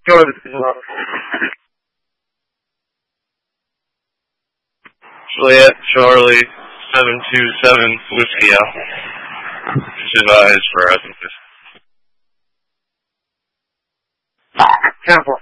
Juliet Charlie 727 Whiskey Alpha. Advised for us.